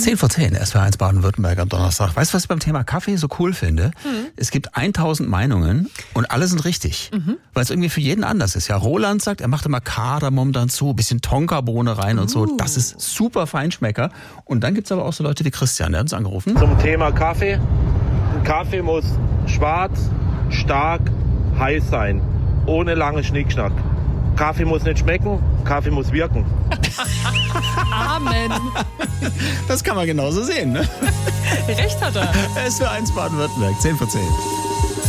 10:10, SWR1 Baden-Württemberg am Donnerstag. Weißt du, was ich beim Thema Kaffee so cool finde? Es gibt 1000 Meinungen und alle sind richtig. Weil es irgendwie für jeden anders ist. Ja, Roland sagt, er macht immer Kardamom dazu, ein bisschen Tonkabohne rein und so. Das ist super Feinschmecker. Und dann gibt's aber auch so Leute wie Christian, der hat uns angerufen. Zum Thema Kaffee. Ein Kaffee muss schwarz, stark, heiß sein. Ohne lange Schnickschnack. Kaffee muss nicht schmecken, Kaffee muss wirken. Amen. Das kann man genauso sehen, ne? Recht hat er. SWR1 Baden-Württemberg, 10:10.